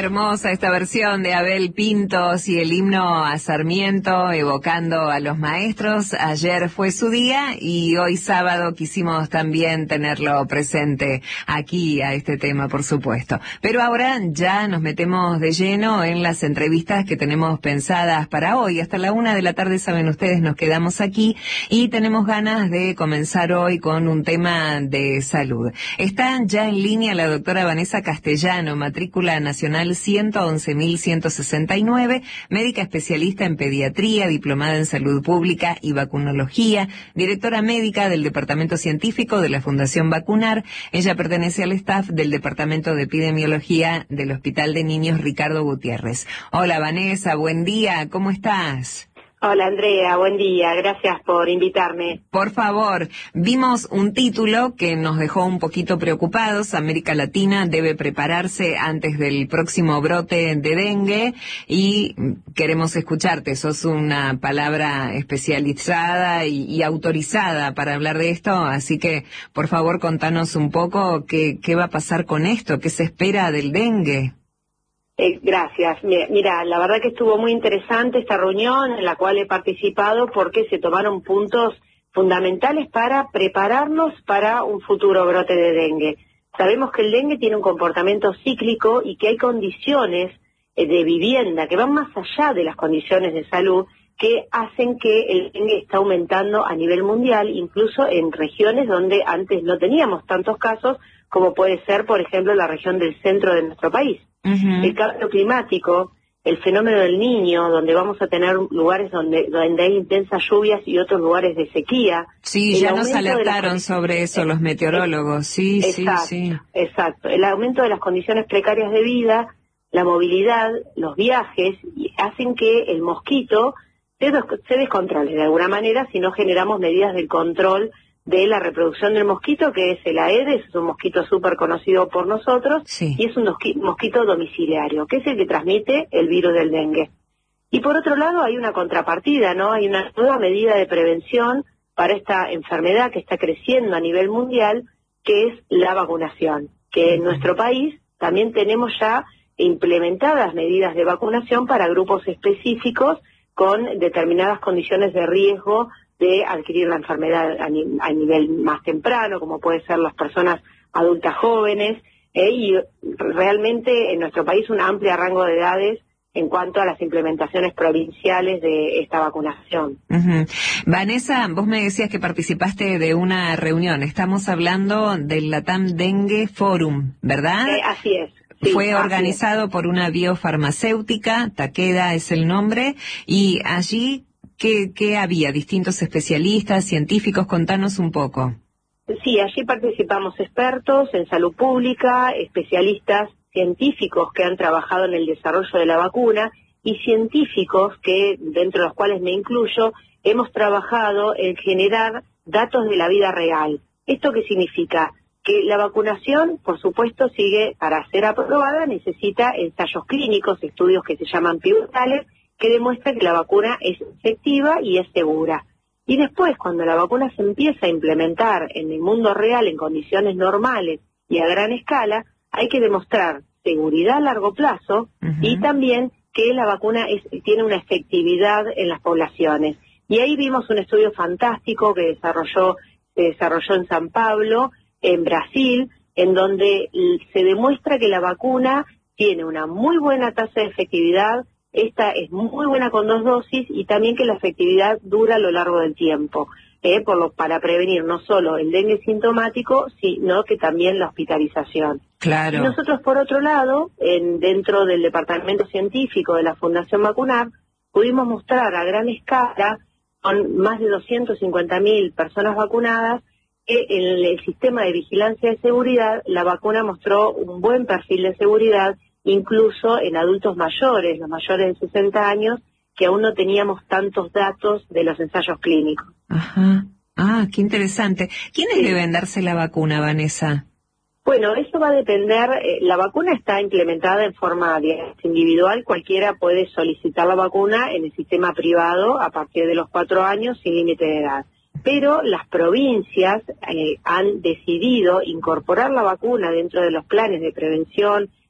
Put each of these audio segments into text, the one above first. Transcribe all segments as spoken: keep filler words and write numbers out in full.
hermosa esta versión de Abel Pintos y el himno a Sarmiento, evocando a los maestros. Ayer fue su día y hoy sábado quisimos también tenerlo presente aquí a este tema, por supuesto. Pero ahora ya nos metemos de lleno en las entrevistas que tenemos pensadas para hoy. Hasta la una de la tarde, saben ustedes, nos quedamos aquí y tenemos ganas de comenzar hoy con un tema de salud. Está ya en línea la doctora Vanessa Castellano, matrícula nacional ciento once mil ciento sesenta y nueve, médica especialista en pediatría, diplomada en salud pública y vacunología, directora médica del Departamento Científico de la Fundación Vacunar. Ella pertenece al staff del Departamento de Epidemiología del Hospital de Niños Ricardo Gutiérrez. Hola Vanessa, buen día, ¿cómo estás? Hola Andrea, buen día, gracias por invitarme. Por favor, vimos un título que nos dejó un poquito preocupados. América Latina debe prepararse antes del próximo brote de dengue y queremos escucharte. Sos una palabra especializada y, y autorizada para hablar de esto, así que por favor contanos un poco qué, qué va a pasar con esto, qué se espera del dengue. Eh, gracias. Mira, la verdad que estuvo muy interesante esta reunión en la cual he participado porque se tomaron puntos fundamentales para prepararnos para un futuro brote de dengue. Sabemos que el dengue tiene un comportamiento cíclico y que hay condiciones eh, de vivienda que van más allá de las condiciones de salud que hacen que el dengue está aumentando a nivel mundial, incluso en regiones donde antes no teníamos tantos casos, como puede ser, por ejemplo, la región del centro de nuestro país. Uh-huh. El cambio climático, el fenómeno del Niño, donde vamos a tener lugares donde, donde hay intensas lluvias y otros lugares de sequía. Sí, ya nos alertaron las... sobre eso los meteorólogos, sí, exacto, sí, sí. Exacto, el aumento de las condiciones precarias de vida, la movilidad, los viajes, hacen que el mosquito se, se descontrole de alguna manera si no generamos medidas de control de la reproducción del mosquito, que es el Aedes, es un mosquito súper conocido por nosotros, sí. Y es un mosquito domiciliario, que es el que transmite el virus del dengue. Y por otro lado hay una contrapartida, ¿no? Hay una nueva medida de prevención para esta enfermedad que está creciendo a nivel mundial, que es la vacunación, que en nuestro país también tenemos ya implementadas medidas de vacunación para grupos específicos con determinadas condiciones de riesgo de adquirir la enfermedad a, ni a nivel más temprano, como pueden ser las personas adultas jóvenes, eh, y realmente en nuestro país un amplio rango de edades en cuanto a las implementaciones provinciales de esta vacunación. Uh-huh. Vanessa, vos me decías que participaste de una reunión, estamos hablando del Latam Dengue Forum, ¿verdad? Eh, así es. Sí, Fue así organizado es. por una biofarmacéutica, Takeda es el nombre, y allí... ¿Qué, ¿Qué había? ¿Distintos especialistas, científicos? Contanos un poco. Sí, allí participamos expertos en salud pública, especialistas científicos que han trabajado en el desarrollo de la vacuna y científicos que, dentro de los cuales me incluyo, hemos trabajado en generar datos de la vida real. ¿Esto qué significa? Que la vacunación, por supuesto, sigue, para ser aprobada, necesita ensayos clínicos, estudios que se llaman pivotales, que demuestra que la vacuna es efectiva y es segura. Y después, cuando la vacuna se empieza a implementar en el mundo real, en condiciones normales y a gran escala, hay que demostrar seguridad a largo plazo uh-huh. y también que la vacuna es, tiene una efectividad en las poblaciones. Y ahí vimos un estudio fantástico que desarrolló, se desarrolló en San Pablo, en Brasil, en donde se demuestra que la vacuna tiene una muy buena tasa de efectividad. Esta es muy buena con dos dosis y también que la efectividad dura a lo largo del tiempo, eh, por lo, para prevenir no solo el dengue sintomático, sino que también la hospitalización. Claro. Y nosotros, por otro lado, en, dentro del Departamento Científico de la Fundación Vacunar, pudimos mostrar a gran escala, con más de doscientas cincuenta mil personas vacunadas, que en el sistema de vigilancia de seguridad, la vacuna mostró un buen perfil de seguridad, incluso en adultos mayores, los mayores de sesenta años, que aún no teníamos tantos datos de los ensayos clínicos. Ajá. Ah, qué interesante. ¿Quiénes sí. deben darse la vacuna, Vanessa? Bueno, eso va a depender, eh, la vacuna está implementada en forma digamos, individual, cualquiera puede solicitar la vacuna en el sistema privado a partir de los cuatro años sin límite de edad. Pero las provincias eh, han decidido incorporar la vacuna dentro de los planes de prevención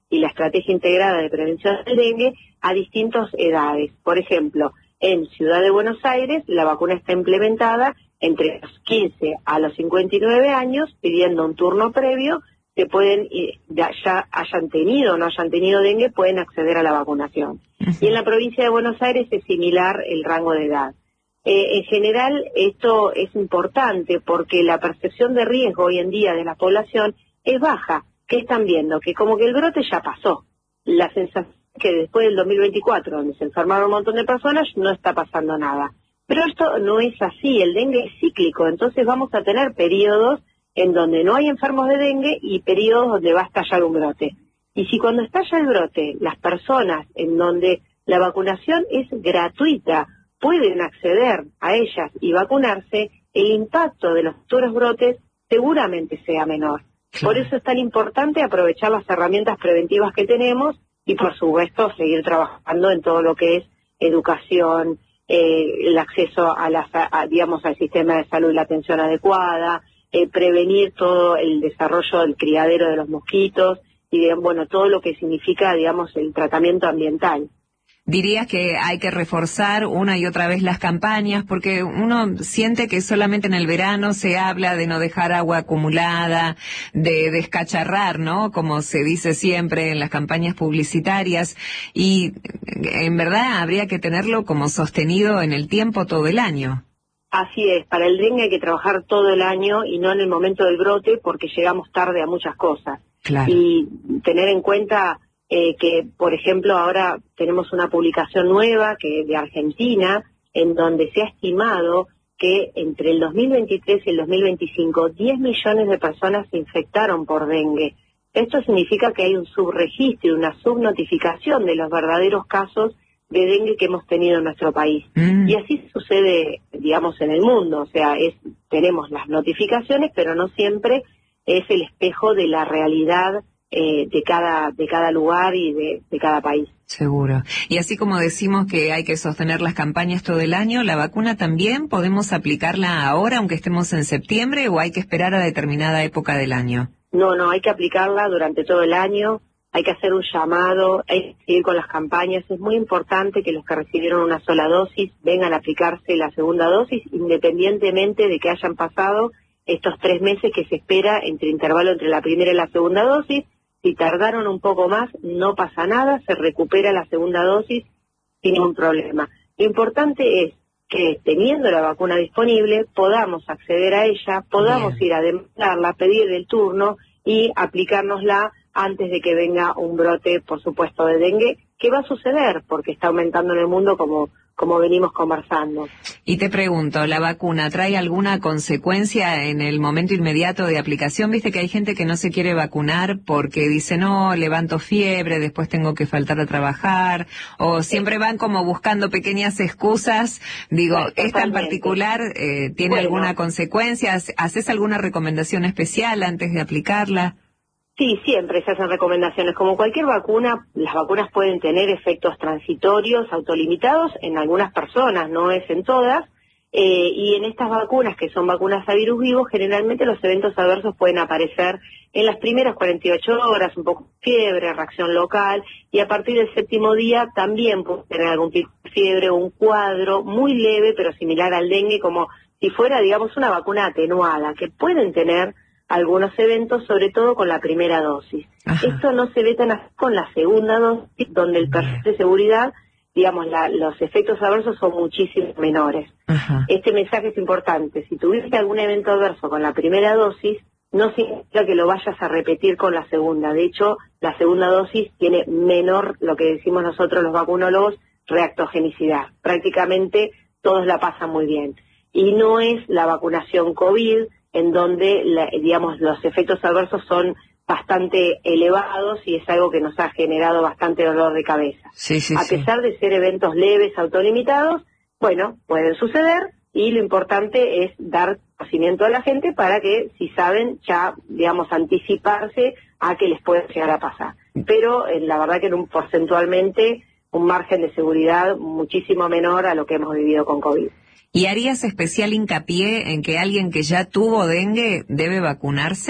y la estrategia integrada de prevención del dengue a distintas edades. Por ejemplo, en Ciudad de Buenos Aires la vacuna está implementada entre los quince a los cincuenta y nueve años, pidiendo un turno previo, que pueden, ya, ya hayan tenido o no hayan tenido dengue, pueden acceder a la vacunación. Uh-huh. Y en la provincia de Buenos Aires es similar el rango de edad. Eh, en general, esto es importante porque la percepción de riesgo hoy en día de la población es baja. ¿Qué están viendo? Que como que el brote ya pasó. La sensación es que después del dos mil veinticuatro, donde se enfermaron un montón de personas, no está pasando nada. Pero esto no es así, el dengue es cíclico, entonces vamos a tener periodos en donde no hay enfermos de dengue y periodos donde va a estallar un brote. Y si cuando estalla el brote, las personas en donde la vacunación es gratuita pueden acceder a ellas y vacunarse, el impacto de los futuros brotes seguramente sea menor. Por eso es tan importante aprovechar las herramientas preventivas que tenemos y, por supuesto, seguir trabajando en todo lo que es educación, eh, el acceso a la, a, digamos, al sistema de salud y la atención adecuada, eh, prevenir todo el desarrollo del criadero de los mosquitos y, de, bueno, todo lo que significa, digamos, el tratamiento ambiental. Dirías que hay que reforzar una y otra vez las campañas, porque uno siente que solamente en el verano se habla de no dejar agua acumulada, de descacharrar, ¿no? Como se dice siempre en las campañas publicitarias, y en verdad habría que tenerlo como sostenido en el tiempo todo el año. Así es, para el dengue hay que trabajar todo el año y no en el momento del brote, porque llegamos tarde a muchas cosas. Claro. Y tener en cuenta Eh, que, por ejemplo, ahora tenemos una publicación nueva que de Argentina, en donde se ha estimado que entre el dos mil veintitrés y el dos mil veinticinco, diez millones de personas se infectaron por dengue. Esto significa que hay un subregistro, una subnotificación de los verdaderos casos de dengue que hemos tenido en nuestro país. Mm. Y así sucede, digamos, en el mundo. O sea, es, tenemos las notificaciones, pero no siempre es el espejo de la realidad Eh, de cada de cada lugar y de, de cada país. Seguro. Y así como decimos que hay que sostener las campañas todo el año, ¿la vacuna también podemos aplicarla ahora, aunque estemos en septiembre, o hay que esperar a determinada época del año? No, no, hay que aplicarla durante todo el año, hay que hacer un llamado, hay que seguir con las campañas. Es muy importante que los que recibieron una sola dosis vengan a aplicarse la segunda dosis, independientemente de que hayan pasado estos tres meses que se espera entre intervalo entre la primera y la segunda dosis. Si tardaron un poco más, no pasa nada, se recupera la segunda dosis sin ningún problema. Lo importante es que, teniendo la vacuna disponible, podamos acceder a ella, podamos Bien. ir a demandarla, pedir el turno y aplicárnosla antes de que venga un brote, por supuesto, de dengue, que va a suceder porque está aumentando en el mundo como, como venimos conversando. Y te pregunto, ¿la vacuna trae alguna consecuencia en el momento inmediato de aplicación? Viste que hay gente que no se quiere vacunar porque dice, no, levanto fiebre, después tengo que faltar a trabajar, o siempre van como buscando pequeñas excusas. Digo, sí, ¿esta en particular eh, tiene bueno. alguna consecuencia? ¿Haces alguna recomendación especial antes de aplicarla? Sí, siempre se hacen recomendaciones. Como cualquier vacuna, las vacunas pueden tener efectos transitorios, autolimitados en algunas personas, no es en todas, eh, y en estas vacunas, que son vacunas a virus vivo, generalmente los eventos adversos pueden aparecer en las primeras cuarenta y ocho horas, un poco de fiebre, reacción local, y a partir del séptimo día también puede tener algún pico de fiebre o un cuadro muy leve, pero similar al dengue, como si fuera, digamos, una vacuna atenuada, que pueden tener algunos eventos, sobre todo con la primera dosis. Ajá. Esto no se ve tan así con la segunda dosis, donde el personal de seguridad, digamos, la, los efectos adversos son muchísimo menores. Ajá. Este mensaje es importante. Si tuviste algún evento adverso con la primera dosis, no significa que lo vayas a repetir con la segunda. De hecho, la segunda dosis tiene menor, lo que decimos nosotros los vacunólogos, reactogenicidad. Prácticamente todos la pasan muy bien. Y no es la vacunación COVID, en donde, la, digamos, los efectos adversos son bastante elevados y es algo que nos ha generado bastante dolor de cabeza. Sí, sí, a sí. pesar de ser eventos leves, autolimitados, bueno, pueden suceder y lo importante es dar conocimiento a la gente para que, si saben, ya, digamos, anticiparse a que les pueda llegar a pasar. Pero eh, la verdad que en un porcentualmente un margen de seguridad muchísimo menor a lo que hemos vivido con COVID. ¿Y harías especial hincapié en que alguien que ya tuvo dengue debe vacunarse?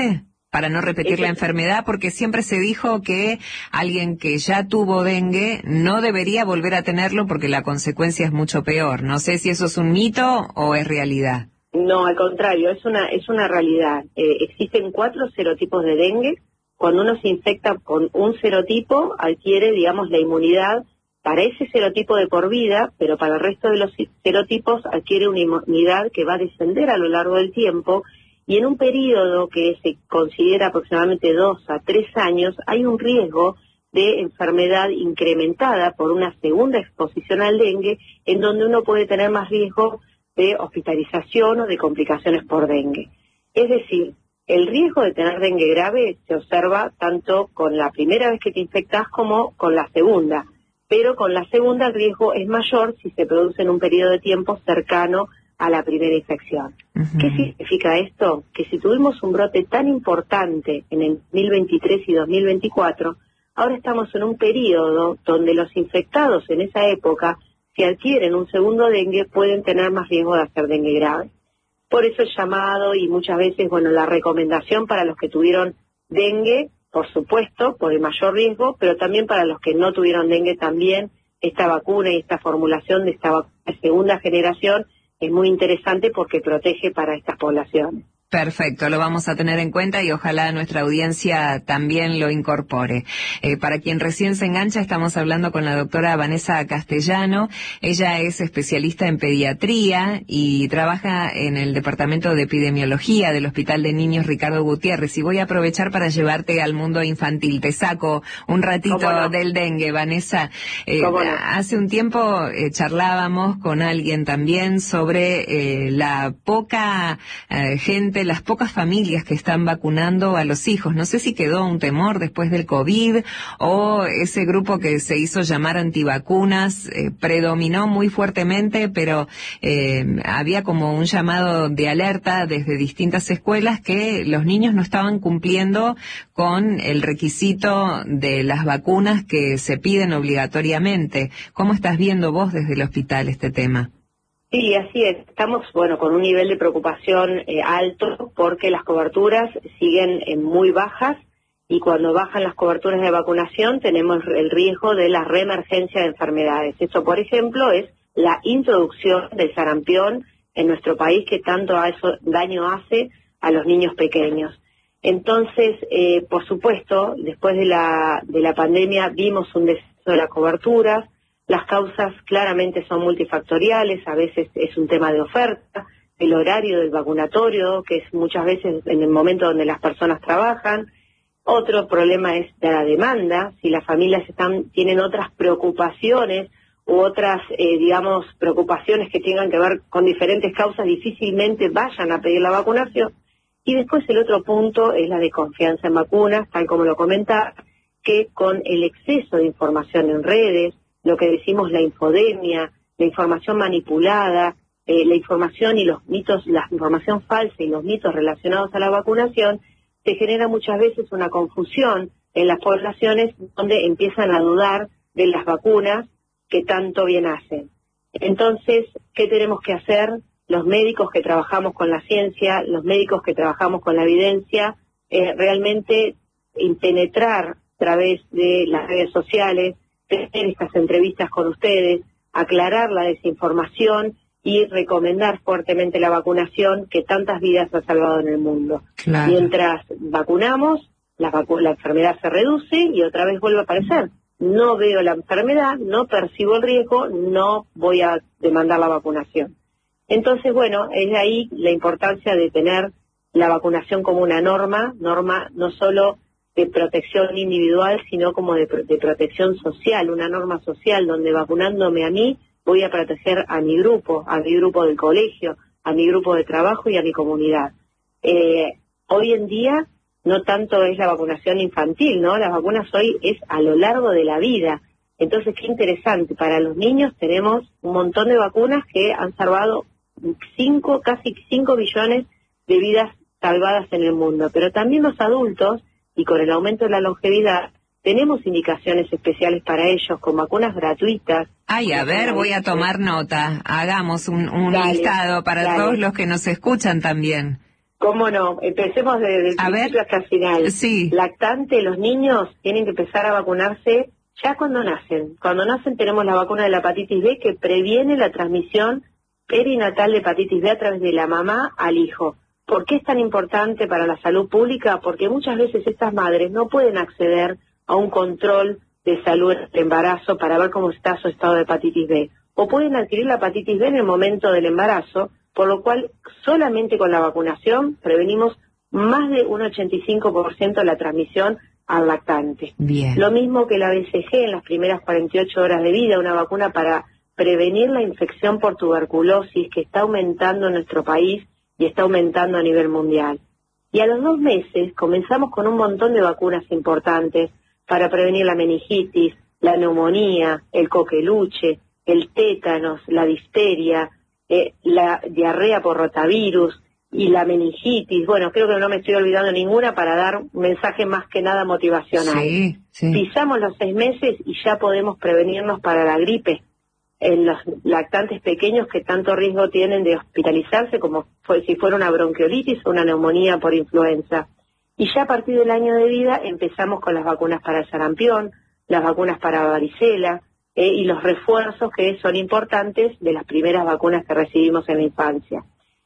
para no repetir Eso, la enfermedad, porque siempre se dijo que alguien que ya tuvo dengue no debería volver a tenerlo porque la consecuencia es mucho peor. No sé si eso es un mito o es realidad. no, al contrario, es una, es una realidad. Eh, existen cuatro serotipos de dengue. Cuando uno se infecta con un serotipo, adquiere, digamos, la inmunidad para ese serotipo de por vida, pero para el resto de los serotipos adquiere una inmunidad que va a descender a lo largo del tiempo, y en un periodo que se considera aproximadamente dos a tres años, hay un riesgo de enfermedad incrementada por una segunda exposición al dengue, en donde uno puede tener más riesgo de hospitalización o de complicaciones por dengue. Es decir, el riesgo de tener dengue grave se observa tanto con la primera vez que te infectas como con la segunda, pero con la segunda el riesgo es mayor si se produce en un periodo de tiempo cercano a la primera infección. Uh-huh. ¿Qué significa esto? Que si tuvimos un brote tan importante en el dos mil veintitrés y dos mil veinticuatro, ahora estamos en un periodo donde los infectados en esa época, si adquieren un segundo dengue, pueden tener más riesgo de hacer dengue grave. Por eso el llamado y muchas veces, bueno, la recomendación para los que tuvieron dengue, por supuesto, por el mayor riesgo, pero también para los que no tuvieron dengue también, esta vacuna y esta formulación de esta vacuna de segunda generación es muy interesante porque protege para estas poblaciones. Perfecto, lo vamos a tener en cuenta y ojalá nuestra audiencia también lo incorpore. Eh, para quien recién se engancha, estamos hablando con la doctora Vanessa Castellano. Ella es especialista en pediatría y trabaja en el Departamento de Epidemiología del Hospital de Niños Ricardo Gutiérrez. Y voy a aprovechar para llevarte al mundo infantil. Te saco un ratito no? del dengue, Vanessa. Eh, no? Hace un tiempo eh, charlábamos con alguien también sobre eh, la poca eh, gente las pocas familias que están vacunando a los hijos. No sé si quedó un temor después del COVID o ese grupo que se hizo llamar antivacunas eh, predominó muy fuertemente, pero eh, había como un llamado de alerta desde distintas escuelas que los niños no estaban cumpliendo con el requisito de las vacunas que se piden obligatoriamente. ¿Cómo estás viendo vos desde el hospital este tema? Sí, así es. Estamos, bueno, con un nivel de preocupación eh, alto porque las coberturas siguen eh, muy bajas, y cuando bajan las coberturas de vacunación tenemos el riesgo de la reemergencia de enfermedades. Eso, por ejemplo, es la introducción del sarampión en nuestro país, que tanto a eso daño hace a los niños pequeños. Entonces, eh, por supuesto, después de la, de la pandemia vimos un descenso de las coberturas. Las causas claramente son multifactoriales, a veces es un tema de oferta, el horario del vacunatorio, que es muchas veces en el momento donde las personas trabajan. Otro problema es de la demanda, si las familias están tienen otras preocupaciones u otras, eh, digamos, preocupaciones que tengan que ver con diferentes causas, difícilmente vayan a pedir la vacunación. Y después el otro punto es la desconfianza en vacunas, tal como lo comentaba, que con el exceso de información en redes, lo que decimos la infodemia, la información manipulada, eh, la información y los mitos, la información falsa y los mitos relacionados a la vacunación, se genera muchas veces una confusión en las poblaciones donde empiezan a dudar de las vacunas que tanto bien hacen. Entonces, ¿qué tenemos que hacer? Los médicos que trabajamos con la ciencia, los médicos que trabajamos con la evidencia, eh, realmente penetrar a través de las redes sociales, tener estas entrevistas con ustedes, aclarar la desinformación y recomendar fuertemente la vacunación, que tantas vidas ha salvado en el mundo. Claro. Mientras vacunamos, la, vacu la enfermedad se reduce y otra vez vuelve a aparecer. No veo la enfermedad, no percibo el riesgo, no voy a demandar la vacunación. Entonces, bueno, es de ahí la importancia de tener la vacunación como una norma, norma no solo de protección individual, sino como de, de protección social, una norma social donde vacunándome a mí voy a proteger a mi grupo, a mi grupo del colegio, a mi grupo de trabajo y a mi comunidad. Eh, hoy en día no tanto es la vacunación infantil, ¿no? Las vacunas hoy es a lo largo de la vida. Entonces, qué interesante, para los niños tenemos un montón de vacunas que han salvado cinco, casi cinco billones de vidas salvadas en el mundo, pero también los adultos, y con el aumento de la longevidad, tenemos indicaciones especiales para ellos, con vacunas gratuitas. Ay, a ver, voy a tomar nota. Hagamos un, un dale, listado para dale. todos los que nos escuchan también. ¿Cómo no? Empecemos desde el principio hasta el final. Sí. Lactante, los niños tienen que empezar a vacunarse ya cuando nacen. Cuando nacen tenemos la vacuna de la hepatitis B que previene la transmisión perinatal de hepatitis B a través de la mamá al hijo. ¿Por qué es tan importante para la salud pública? Porque muchas veces estas madres no pueden acceder a un control de salud en el embarazo para ver cómo está su estado de hepatitis B. O pueden adquirir la hepatitis B en el momento del embarazo, por lo cual solamente con la vacunación prevenimos más de un ochenta y cinco por ciento de la transmisión al lactante. Bien. Lo mismo que la B C G en las primeras cuarenta y ocho horas de vida, una vacuna para prevenir la infección por tuberculosis que está aumentando en nuestro país y está aumentando a nivel mundial. Y a los dos meses comenzamos con un montón de vacunas importantes para prevenir la meningitis, la neumonía, el coqueluche, el tétanos, la difteria, eh, la diarrea por rotavirus y la meningitis. Bueno, creo que no me estoy olvidando ninguna para dar un mensaje más que nada motivacional. Sí, sí. Pisamos los seis meses y ya podemos prevenirnos para la gripe en los lactantes pequeños que tanto riesgo tienen de hospitalizarse como fue, si fuera una bronquiolitis o una neumonía por influenza. Y ya a partir del año de vida empezamos con las vacunas para el sarampión, las vacunas para varicela eh, y los refuerzos que son importantes de las primeras vacunas que recibimos en la infancia.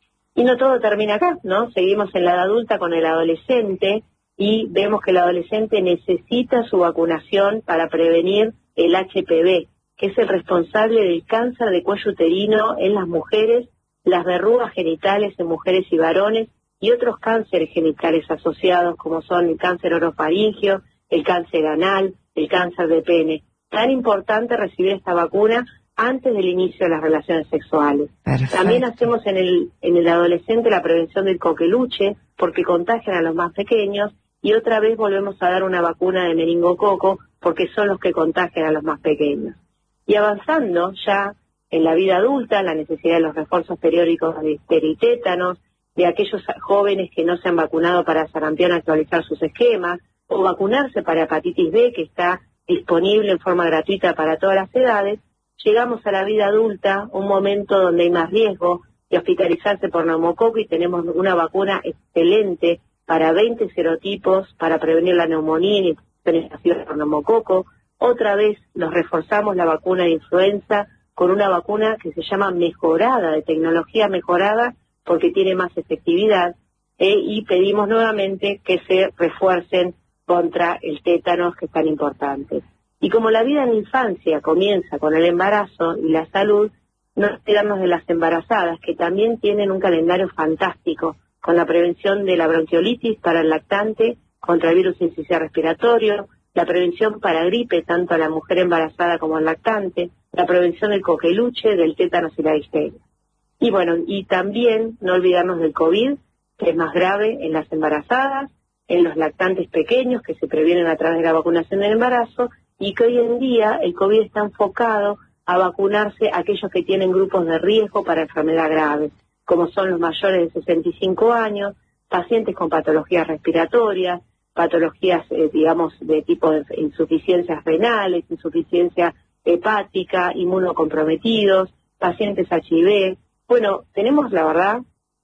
Y no todo termina acá, ¿no? Seguimos en la edad adulta con el adolescente y vemos que el adolescente necesita su vacunación para prevenir el H P V, que es el responsable del cáncer de cuello uterino en las mujeres, las verrugas genitales en mujeres y varones y otros cánceres genitales asociados como son el cáncer orofaringio, el cáncer anal, el cáncer de pene. Tan importante recibir esta vacuna antes del inicio de las relaciones sexuales. Perfecto. También hacemos en el, en el adolescente la prevención del coqueluche porque contagian a los más pequeños y otra vez volvemos a dar una vacuna de meningococo porque son los que contagian a los más pequeños. Y avanzando ya en la vida adulta, la necesidad de los refuerzos periódicos de peritétanos, de aquellos jóvenes que no se han vacunado para sarampión actualizar sus esquemas, o vacunarse para hepatitis B, que está disponible en forma gratuita para todas las edades, llegamos a la vida adulta, un momento donde hay más riesgo de hospitalizarse por neumococo y tenemos una vacuna excelente para veinte serotipos para prevenir la neumonía y infecciones por neumococo. Otra vez nos reforzamos la vacuna de influenza con una vacuna que se llama mejorada, de tecnología mejorada, porque tiene más efectividad, eh, y pedimos nuevamente que se refuercen contra el tétanos, que es tan importante. Y como la vida en la infancia comienza con el embarazo y la salud, no olvidarnos de las embarazadas, que también tienen un calendario fantástico, con la prevención de la bronquiolitis para el lactante, contra el virus incisional respiratorio, la prevención para gripe, tanto a la mujer embarazada como al lactante, la prevención del coqueluche, del tétanos y la difteria. Y bueno, y también no olvidarnos del COVID, que es más grave en las embarazadas, en los lactantes pequeños, que se previenen a través de la vacunación del embarazo, y que hoy en día el COVID está enfocado a vacunarse a aquellos que tienen grupos de riesgo para enfermedad grave, como son los mayores de sesenta y cinco años, pacientes con patologías respiratorias, patologías, eh, digamos, de tipo de insuficiencias renales, insuficiencia hepática, inmunocomprometidos, pacientes H I V. Bueno, tenemos, la verdad,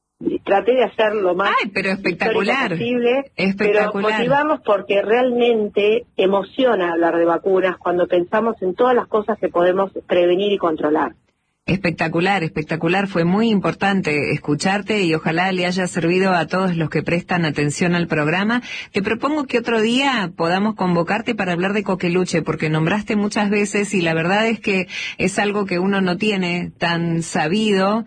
traté de hacer lo más Ay, pero espectacular, posible, espectacular. pero motivamos porque realmente emociona hablar de vacunas cuando pensamos en todas las cosas que podemos prevenir y controlar. Espectacular, espectacular. Fue muy importante escucharte y ojalá le haya servido a todos los que prestan atención al programa. Te propongo que otro día podamos convocarte para hablar de coqueluche, porque nombraste muchas veces y la verdad es que es algo que uno no tiene tan sabido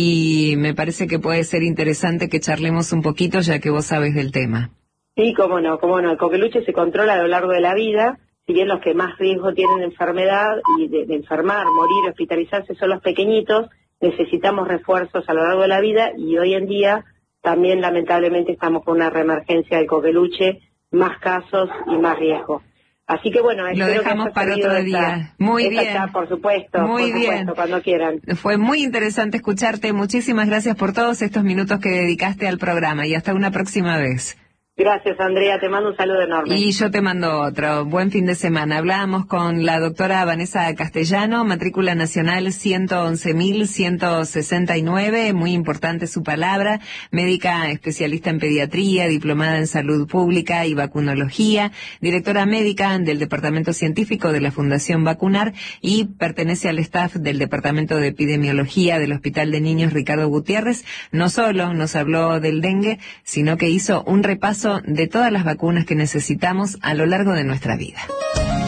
y me parece que puede ser interesante que charlemos un poquito ya que vos sabes del tema. Sí, cómo no, cómo no. El coqueluche se controla a lo largo de la vida. Si bien los que más riesgo tienen de enfermedad y de, de enfermar, morir, hospitalizarse son los pequeñitos, necesitamos refuerzos a lo largo de la vida y hoy en día también lamentablemente estamos con una reemergencia del coqueluche, más casos y más riesgo. Así que bueno, lo dejamos para otro esta, día. Muy esta bien. Está, por supuesto, muy por bien. supuesto, cuando quieran. Fue muy interesante escucharte. Muchísimas gracias por todos estos minutos que dedicaste al programa y hasta una próxima vez. Gracias, Andrea, te mando un saludo enorme. Y yo te mando otro. Buen fin de semana. Hablábamos con la doctora Vanessa Castellano, matrícula nacional ciento once mil ciento sesenta y nueve, muy importante su palabra, médica especialista en pediatría, diplomada en salud pública y vacunología, directora médica del Departamento Científico de la Fundación Vacunar y pertenece al staff del Departamento de Epidemiología del Hospital de Niños Ricardo Gutiérrez. No solo nos habló del dengue, sino que hizo un repaso de todas las vacunas que necesitamos a lo largo de nuestra vida.